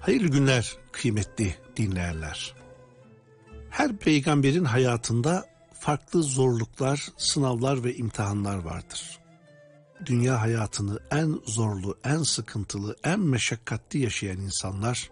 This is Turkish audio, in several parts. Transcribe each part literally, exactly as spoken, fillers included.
Hayırlı günler kıymetli dinleyenler. Her peygamberin hayatında farklı zorluklar, sınavlar ve imtihanlar vardır. Dünya hayatını en zorlu, en sıkıntılı, en meşakkatli yaşayan insanlar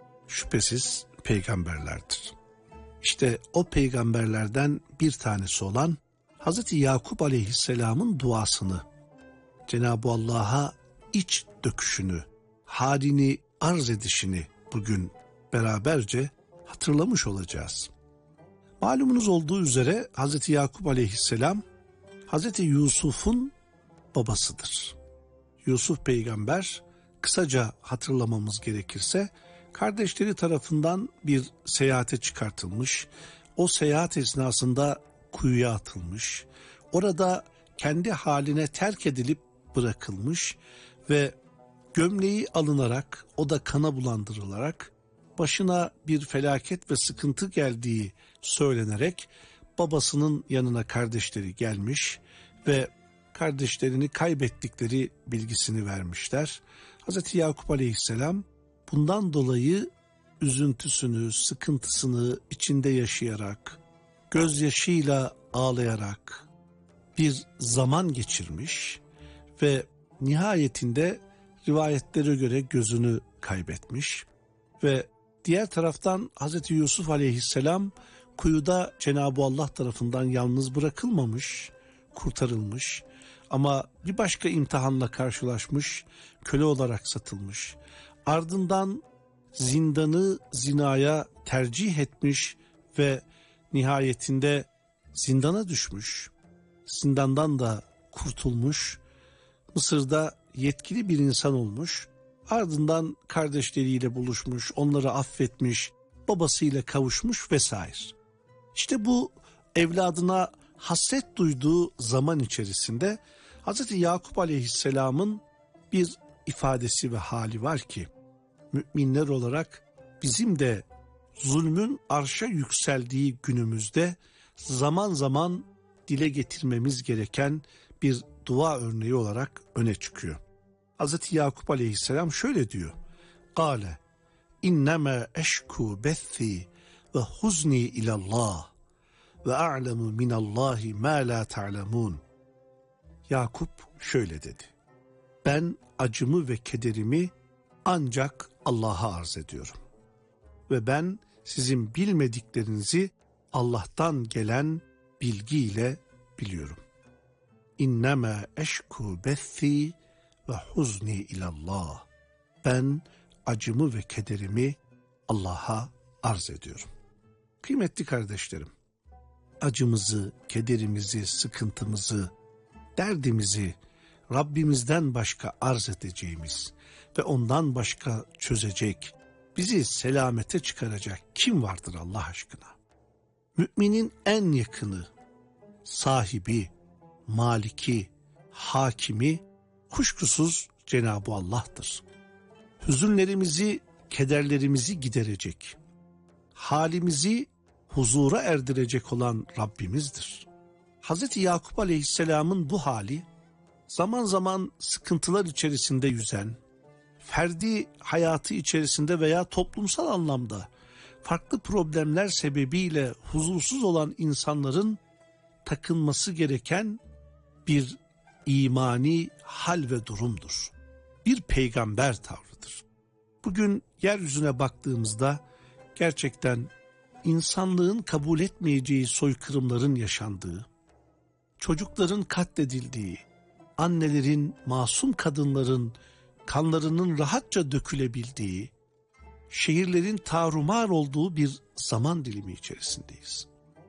şüphesiz peygamberlerdir. İşte o peygamberlerden bir tanesi olan Hazreti Yakup Aleyhisselam'ın duasını, Cenab-ı Allah'a iç döküşünü, halini arz edişini bugün beraberce hatırlamış olacağız. Malumunuz olduğu üzere Hazreti Yakup Aleyhisselam Hazreti Yusuf'un babasıdır. Yusuf peygamber, kısaca hatırlamamız gerekirse, kardeşleri tarafından bir seyahate çıkartılmış, o seyahat esnasında kuyuya atılmış, orada kendi haline terk edilip bırakılmış ve gömleği alınarak, o da kana bulandırılarak, başına bir felaket ve sıkıntı geldiği söylenerek babasının yanına kardeşleri gelmiş ve kardeşlerini kaybettikleri bilgisini vermişler. Hazreti Yakup Aleyhisselam bundan dolayı üzüntüsünü, sıkıntısını içinde yaşayarak, gözyaşıyla ağlayarak bir zaman geçirmiş ve nihayetinde rivayetlere göre gözünü kaybetmiş ve diğer taraftan Hazreti Yusuf Aleyhisselam kuyuda Cenab-ı Allah tarafından yalnız bırakılmamış, kurtarılmış ama bir başka imtihanla karşılaşmış, köle olarak satılmış. Ardından zindanı zinaya tercih etmiş ve nihayetinde zindana düşmüş. Zindandan da kurtulmuş. Mısır'da yetkili bir insan olmuş. Ardından kardeşleriyle buluşmuş, onları affetmiş, babasıyla kavuşmuş vesaire. İşte bu evladına hasret duyduğu zaman içerisinde Hazreti Yakup Aleyhisselam'ın bir ifadesi ve hali var ki, müminler olarak bizim de zulmün arşa yükseldiği günümüzde zaman zaman dile getirmemiz gereken bir dua örneği olarak öne çıkıyor. Hazreti Yakup Aleyhisselam şöyle diyor: "Kâle innema eşku bethi ve huzni ilallah ve a'lemu minallahi ma la ta'lemun." Yakup şöyle dedi: "Ben acımı ve kederimi ancak Allah'a arz ediyorum. Ve ben sizin bilmediklerinizi Allah'tan gelen bilgiyle biliyorum. İnnemâ eşku bethi ve huzni ilallah." Ben acımı ve kederimi Allah'a arz ediyorum. Kıymetli kardeşlerim, acımızı, kederimizi, sıkıntımızı, derdimizi Rabbimizden başka arz edeceğimiz ve ondan başka çözecek, bizi selamete çıkaracak kim vardır Allah aşkına? Müminin en yakını, sahibi, maliki, hakimi kuşkusuz Cenab-ı Allah'tır. Hüzünlerimizi, kederlerimizi giderecek, halimizi huzura erdirecek olan Rabbimizdir. Hazreti Yakup Aleyhisselam'ın bu hali, zaman zaman sıkıntılar içerisinde yüzen, ferdi hayatı içerisinde veya toplumsal anlamda farklı problemler sebebiyle huzursuz olan insanların takınması gereken bir imani hal ve durumdur. Bir peygamber tavrıdır. Bugün yeryüzüne baktığımızda gerçekten insanlığın kabul etmeyeceği soykırımların yaşandığı, çocukların katledildiği, annelerin, masum kadınların kanlarının rahatça dökülebildiği, şehirlerin tarumar olduğu bir zaman dilimi içerisindeyiz.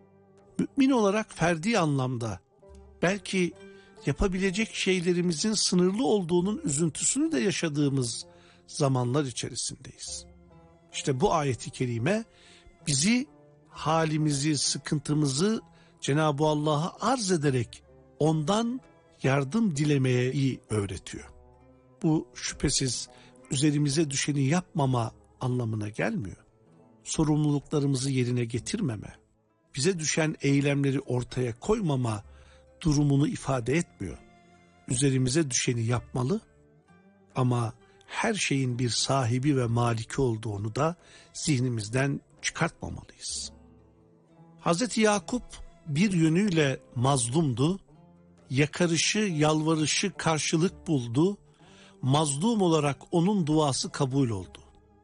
Mümin olarak ferdi anlamda belki yapabilecek şeylerimizin sınırlı olduğunun üzüntüsünü de yaşadığımız zamanlar içerisindeyiz. İşte bu ayet-i kerime bizi, halimizi, sıkıntımızı Cenab-ı Allah'a arz ederek ondan yardım dilemeyi öğretiyor. Bu şüphesiz üzerimize düşeni yapmama anlamına gelmiyor. Sorumluluklarımızı yerine getirmeme, bize düşen eylemleri ortaya koymama durumunu ifade etmiyor. Üzerimize düşeni yapmalı ama her şeyin bir sahibi ve maliki olduğunu da zihnimizden çıkartmamalıyız. Hazreti Yakup bir yönüyle mazlumdu, yakarışı, yalvarışı karşılık buldu, mazlum olarak onun duası kabul oldu.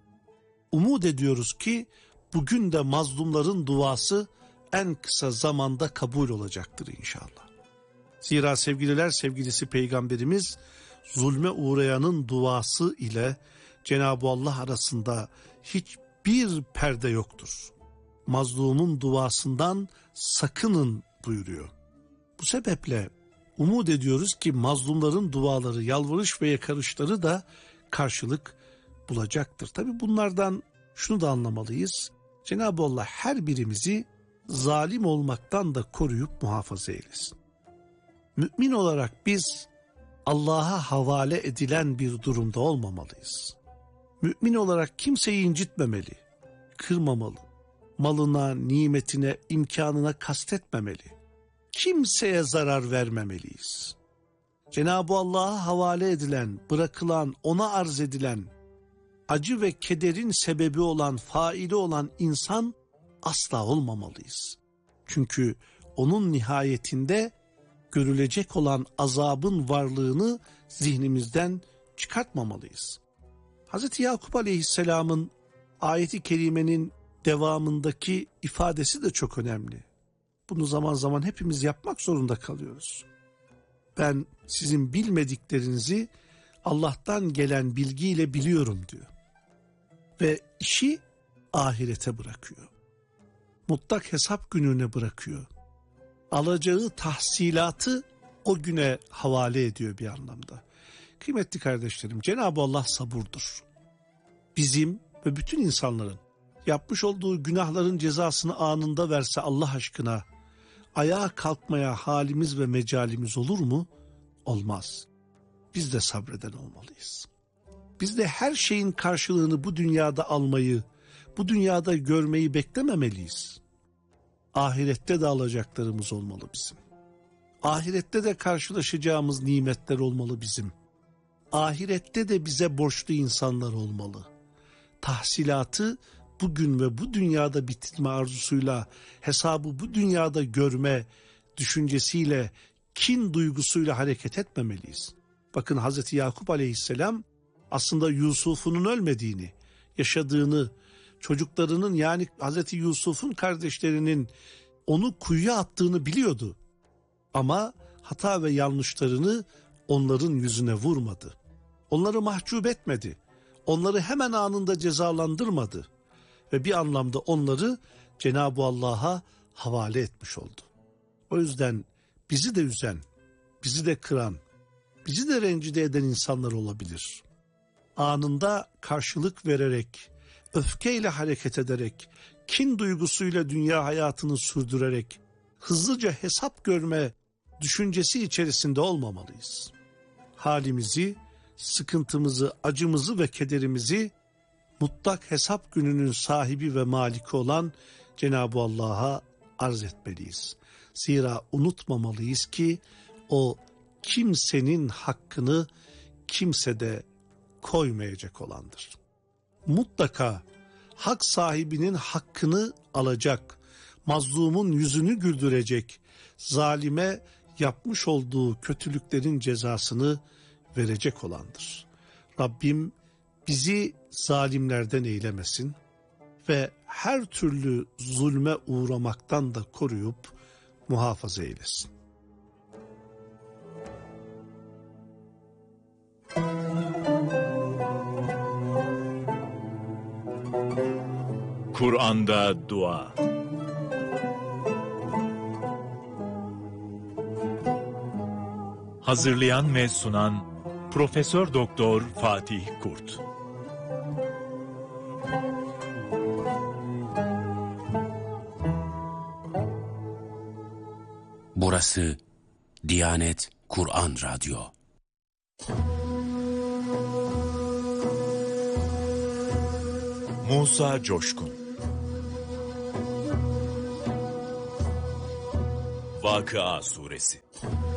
Umut ediyoruz ki bugün de mazlumların duası en kısa zamanda kabul olacaktır inşallah. Zira sevgililer sevgilisi Peygamberimiz zulme uğrayanın duası ile Cenab-ı Allah arasında hiçbir perde yoktur. Mazlumun duasından sakının buyuruyor. Bu sebeple umut ediyoruz ki mazlumların duaları, yalvarış ve yakarışları da karşılık bulacaktır. Tabi bunlardan şunu da anlamalıyız. Cenab-ı Allah her birimizi zalim olmaktan da koruyup muhafaza eylesin. Mümin olarak biz Allah'a havale edilen bir durumda olmamalıyız. Mümin olarak kimseyi incitmemeli, kırmamalı, malına, nimetine, imkanına kastetmemeli, kimseye zarar vermemeliyiz. Cenab-ı Allah'a havale edilen, bırakılan, ona arz edilen, acı ve kederin sebebi olan, faili olan insan asla olmamalıyız. Çünkü onun nihayetinde görülecek olan azabın varlığını zihnimizden çıkartmamalıyız. Hazreti Yakup Aleyhisselam'ın ayeti kerimenin devamındaki ifadesi de çok önemli. Bunu zaman zaman hepimiz yapmak zorunda kalıyoruz. Ben sizin bilmediklerinizi Allah'tan gelen bilgiyle biliyorum diyor. Ve işi ahirete bırakıyor. Mutlak hesap gününe bırakıyor. Alacağı tahsilatı o güne havale ediyor bir anlamda. Kıymetli kardeşlerim, Cenab-ı Allah saburdur. Bizim ve bütün insanların yapmış olduğu günahların cezasını anında verse Allah aşkına ayağa kalkmaya halimiz ve mecalimiz olur mu? Olmaz. Biz de sabreden olmalıyız. Biz de her şeyin karşılığını bu dünyada almayı, bu dünyada görmeyi beklememeliyiz. Ahirette de alacaklarımız olmalı bizim. Ahirette de karşılaşacağımız nimetler olmalı bizim. Ahirette de bize borçlu insanlar olmalı. Tahsilatı bugün ve bu dünyada bitirme arzusuyla, hesabı bu dünyada görme düşüncesiyle, kin duygusuyla hareket etmemeliyiz. Bakın Hazreti Yakup Aleyhisselam aslında Yusuf'un ölmediğini, yaşadığını, çocuklarının yani Hazreti Yusuf'un kardeşlerinin onu kuyuya attığını biliyordu. Ama hata ve yanlışlarını onların yüzüne vurmadı. Onları mahcup etmedi. Onları hemen anında cezalandırmadı. Ve bir anlamda onları Cenab-ı Allah'a havale etmiş oldu. O yüzden bizi de üzen, bizi de kıran, bizi de rencide eden insanlar olabilir. Anında karşılık vererek, öfkeyle hareket ederek, kin duygusuyla dünya hayatını sürdürerek, hızlıca hesap görme düşüncesi içerisinde olmamalıyız. Halimizi, sıkıntımızı, acımızı ve kederimizi mutlak hesap gününün sahibi ve maliki olan Cenab-ı Allah'a arz etmeliyiz. Zira unutmamalıyız ki o kimsenin hakkını kimsede koymayacak olandır. Mutlaka hak sahibinin hakkını alacak, mazlumun yüzünü güldürecek, zalime yapmış olduğu kötülüklerin cezasını verecek olandır. Rabbim bizi zalimlerden eylemesin ve her türlü zulme uğramaktan da koruyup muhafaza eylesin. Kur'an'da dua. Hazırlayan ve sunan Profesör Doktor Fatih Kurt. Burası Diyanet Kur'an Radyo. Musa Coşkun. Vakıa Suresi.